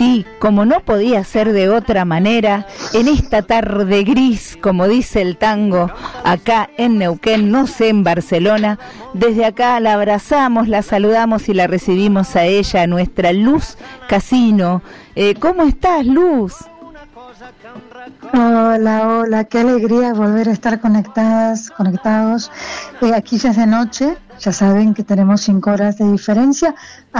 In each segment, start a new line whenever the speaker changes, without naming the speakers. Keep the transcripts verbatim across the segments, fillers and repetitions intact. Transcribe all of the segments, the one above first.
sí, como no podía ser de otra manera, en esta tarde gris, como dice el tango, acá en Neuquén, no sé, en Barcelona, desde acá la abrazamos, la saludamos y la recibimos a ella, a nuestra Luz Casino. Eh, ¿Cómo estás, Luz?
Hola, hola, qué alegría volver a estar conectadas, conectados. Eh, aquí ya es de noche, ya saben que tenemos cinco horas de diferencia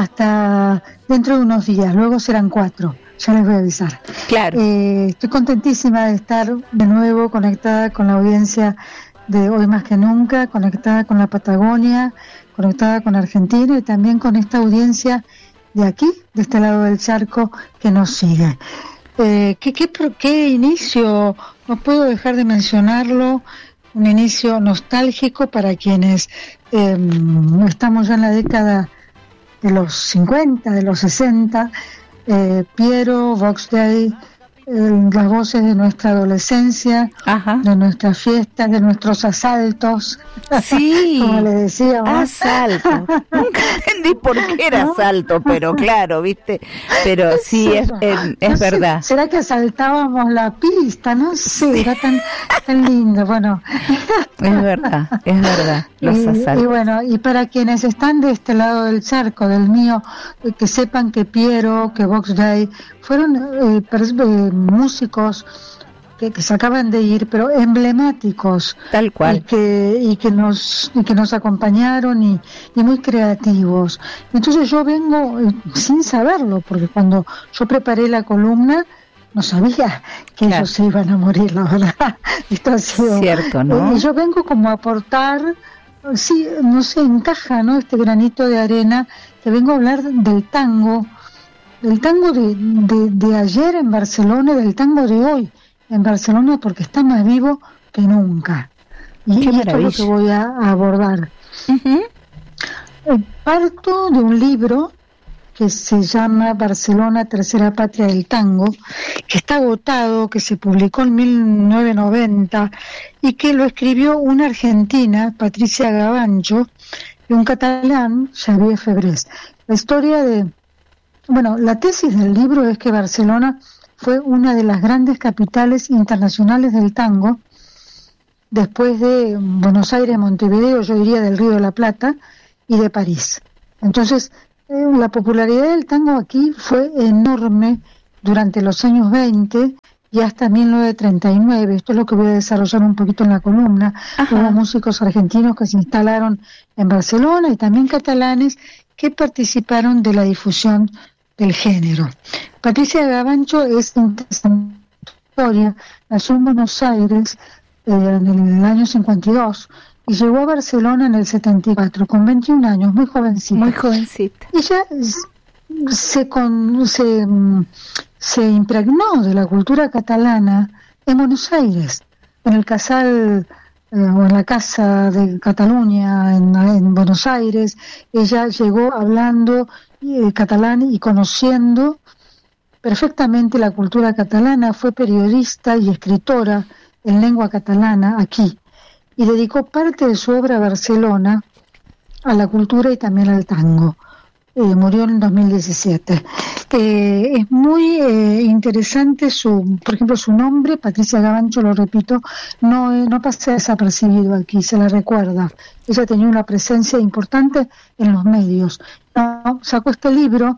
hasta dentro de unos días, luego serán cuatro, ya les voy a avisar.
Claro.
Eh, estoy contentísima de estar de nuevo conectada con la audiencia de Hoy Más Que Nunca, conectada con la Patagonia, conectada con Argentina y también con esta audiencia de aquí, de este lado del charco, que nos sigue. Eh, ¿qué, qué, ¿Qué inicio? No puedo dejar de mencionarlo, un inicio nostálgico para quienes eh, estamos ya en la década de los cincuenta, de los sesenta, eh, Piero, Vox Day, eh, las voces de nuestra adolescencia,
Ajá.
de nuestras fiestas, de nuestros asaltos,
sí,
como le decíamos.
Asalto. Nunca entendí por qué era
¿No?
asalto, pero claro, viste, pero sí, es, es, es
no sé,
verdad.
¿será que asaltábamos la pista? No sé, era tan, tan lindo, bueno.
Es verdad, es verdad, los
y,
asaltos.
y bueno, y para quienes están de este lado del charco, del mío, eh, que sepan que Piero, que Vox Day, fueron eh, pers- eh, músicos que, que se acaban de ir, pero emblemáticos.
Tal cual.
Y que, y que nos, y que nos acompañaron y, y muy creativos. Entonces yo vengo eh, sin saberlo, porque cuando yo preparé la columna, no sabía que
claro.
ellos se iban a morir, la verdad. Esto ha sido
cierto, ¿no?
Eh, yo vengo como a aportar, sí, no sé, encaja, ¿no? Este granito de arena, que vengo a hablar del tango, del tango de, de, de ayer en Barcelona y del tango de hoy en Barcelona, porque está más vivo que nunca. Y, y esto es lo que voy a, a abordar.
Uh-huh.
Eh, parto de un libro que se llama Barcelona, Tercera Patria del Tango, que está agotado, que se publicó en mil novecientos noventa y que lo escribió una argentina, Patricia Gavancho, y un catalán, Xavier Febrés. La historia de... Bueno, la tesis del libro es que Barcelona fue una de las grandes capitales internacionales del tango, después de Buenos Aires, Montevideo, yo diría del Río de la Plata, y de París. Entonces, eh, la popularidad del tango aquí fue enorme durante los años veinte y hasta mil novecientos treinta y nueve. Esto es lo que voy a desarrollar un poquito en la columna. Ajá. Hubo músicos argentinos que se instalaron en Barcelona y también catalanes que participaron de la difusión del género. Patricia Gavancho es interesante historia, nació en Buenos Aires eh, en el año cincuenta y dos y llegó a Barcelona en el setenta y cuatro, con veintiún años, muy jovencita.
Muy jovencita.
Ella se, con, se, se impregnó de la cultura catalana en Buenos Aires, en el Casal eh, o en la Casa de Cataluña en, en Buenos Aires. Ella llegó hablando eh, catalán y conociendo perfectamente la cultura catalana, fue periodista y escritora en lengua catalana aquí, y dedicó parte de su obra a Barcelona, a la cultura y también al tango. Eh, murió en dos mil diecisiete. Eh, es muy eh, interesante su, por ejemplo, su nombre, Patricia Gavancho, lo repito, no, eh, no pasa desapercibido aquí, se la recuerda. Ella tenía una presencia importante en los medios. No, sacó este libro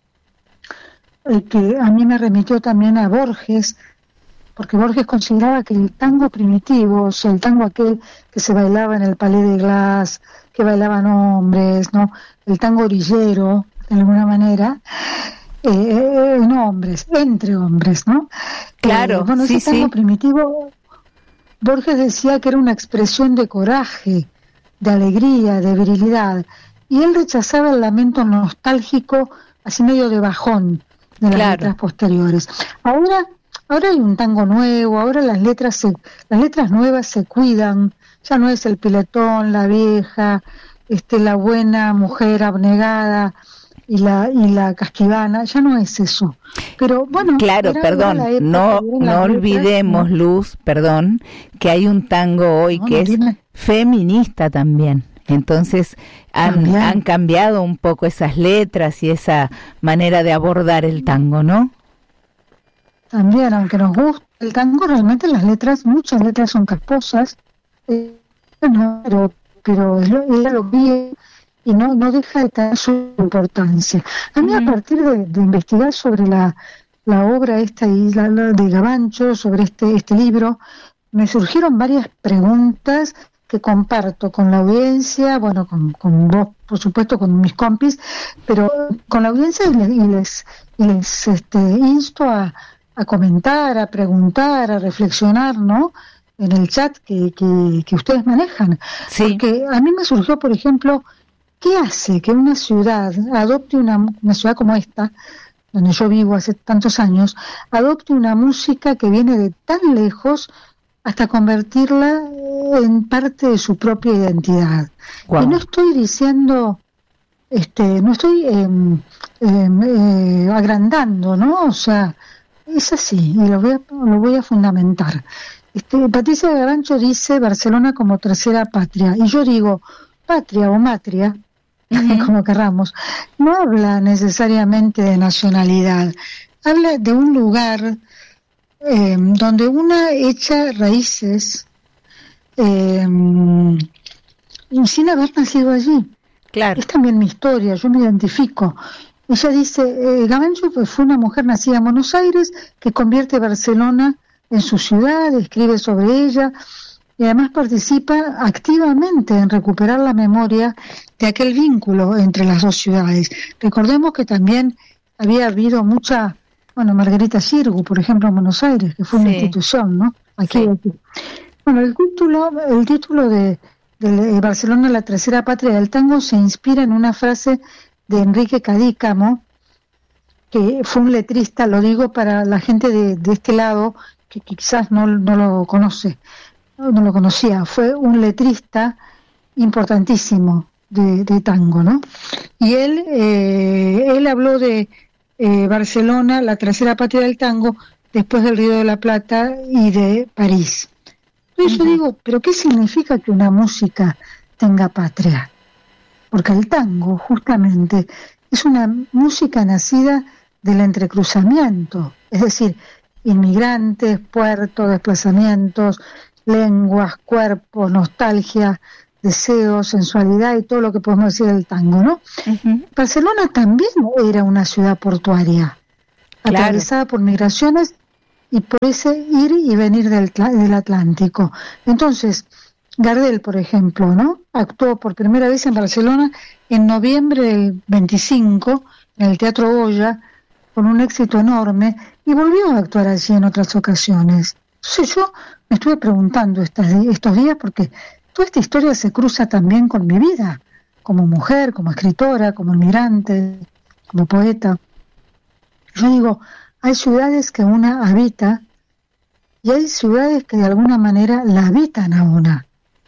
eh, que a mí me remitió también a Borges, porque Borges consideraba que el tango primitivo, o sea, el tango aquel que se bailaba en el Palais de Glace, que bailaban hombres, ¿no? El tango orillero, de alguna manera, eh, eh, no hombres, entre hombres, ¿no?
Claro,
eh, bueno, ese
sí,
tango
sí.
primitivo, Borges decía que era una expresión de coraje, de alegría, de virilidad, y él rechazaba el lamento nostálgico, así medio de bajón, de las
claro.
letras posteriores. Ahora... Ahora hay un tango nuevo, ahora las letras se, las letras nuevas se cuidan, ya no es el piletón, la vieja, este, la buena mujer abnegada y la y la casquivana, ya no es eso. Pero bueno,
claro,
era,
perdón,
era
no no olvidemos, letras, Luz, perdón, que hay un tango hoy no, que no es tiene... feminista también. Entonces han, han cambiado un poco esas letras y esa manera de abordar el tango, ¿no?
También, aunque nos gusta el tango, realmente las letras, muchas letras son casposas, eh, no, pero, pero ella lo vi y no, no deja de tener su importancia. A mí, uh-huh. a partir de, de investigar sobre la, la obra esta y la, la de Gavancho, sobre este, este libro, me surgieron varias preguntas que comparto con la audiencia, bueno, con, con vos, por supuesto, con mis compis, pero con la audiencia y les, y les, y les este, insto a, a comentar, a preguntar, a reflexionar, ¿no?, en el chat que, que, que ustedes manejan. Sí. Porque a mí me surgió, por ejemplo, ¿qué hace que una ciudad adopte una, una ciudad como esta, donde yo vivo hace tantos años, adopte una música que viene de tan lejos hasta convertirla en parte de su propia identidad? Wow. Y no estoy diciendo, este, no estoy eh, eh, eh, agrandando, ¿no? O sea, es así, y lo voy a, lo voy a fundamentar. Este, Patricia Gavancho dice Barcelona como tercera patria, y yo digo patria o matria, uh-huh. como querramos, no habla necesariamente de nacionalidad, habla de un lugar eh, donde una echa raíces eh, sin haber nacido allí. Claro. Es también mi historia, yo me identifico. Ella dice, eh, Gavancho fue una mujer nacida en Buenos Aires que convierte Barcelona en su ciudad, escribe sobre ella y además participa activamente en recuperar la memoria de aquel vínculo entre las dos ciudades. Recordemos que también había habido mucha, bueno, Margarita Xirgu, por ejemplo, en Buenos Aires, que fue sí. una institución, ¿no? Aquí, sí. aquí. Bueno, el título, el título de, de Barcelona, la tercera patria del tango, se inspira en una frase de Enrique Cadícamo, que fue un letrista, lo digo para la gente de, de este lado, que quizás no, no lo conoce, no, no lo conocía, fue un letrista importantísimo de, de tango, ¿no? Y él, eh, él habló de eh, Barcelona, la tercera patria del tango, después del Río de la Plata y de París. Entonces uh-huh. yo digo, ¿pero qué significa que una música tenga patria? Porque el tango, justamente, es una música nacida del entrecruzamiento, es decir, inmigrantes, puertos, desplazamientos, lenguas, cuerpos, nostalgia, deseos, sensualidad y todo lo que podemos decir del tango, ¿no? Uh-huh. Barcelona también era una ciudad portuaria, claro. atravesada por migraciones y por ese ir y venir del, del Atlántico. Entonces, Gardel, por ejemplo, ¿no?, actuó por primera vez en Barcelona en noviembre del veinticinco en el Teatro Goya con un éxito enorme y volvió a actuar allí en otras ocasiones. Entonces yo me estuve preguntando estas, estos días porque toda esta historia se cruza también con mi vida, como mujer, como escritora, como inmigrante, como poeta. Yo digo, hay ciudades que una habita y hay ciudades que de alguna manera la habitan a una.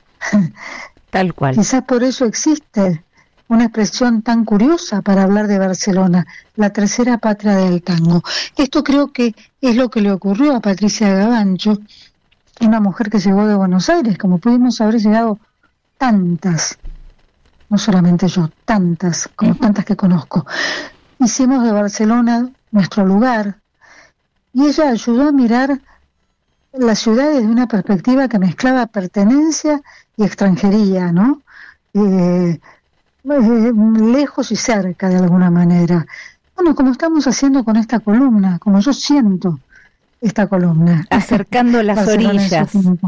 Tal cual.
Quizás por eso existe una expresión tan curiosa para hablar de Barcelona, la tercera patria del tango. Esto creo que es lo que le ocurrió a Patricia Gavancho, una mujer que llegó de Buenos Aires, como pudimos haber llegado tantas, no solamente yo, tantas, como tantas que conozco. Hicimos de Barcelona nuestro lugar y ella ayudó a mirar la ciudad desde una perspectiva que mezclaba pertenencia y extranjería, ¿no? Eh, eh, lejos y cerca de alguna manera. Bueno, como estamos haciendo con esta columna, como yo siento esta columna.
Acercando las orillas.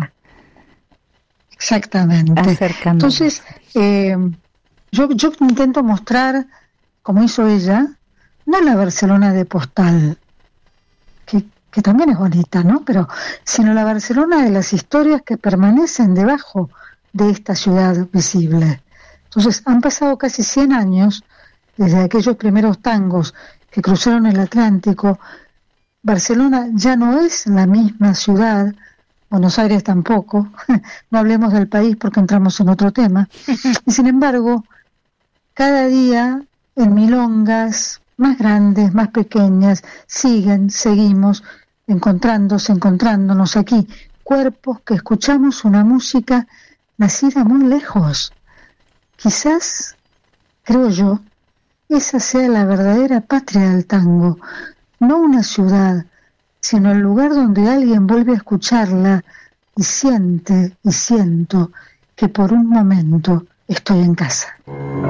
Exactamente.
Acercando.
Entonces, eh, yo, yo intento mostrar, como hizo ella, no la Barcelona de postal, que que también es bonita, ¿no? Pero, sino la Barcelona de las historias que permanecen debajo de esta ciudad visible. Entonces, han pasado casi cien años desde aquellos primeros tangos que cruzaron el Atlántico. Barcelona ya no es la misma ciudad, Buenos Aires tampoco, no hablemos del país porque entramos en otro tema. Y sin embargo, cada día en milongas más grandes, más pequeñas, siguen, seguimos encontrándose, encontrándonos aquí, cuerpos que escuchamos una música nacida muy lejos, Quizás, creo yo, esa sea la verdadera patria del tango, no una ciudad, sino el lugar donde alguien vuelve a escucharla y siente y siento que por un momento estoy en casa.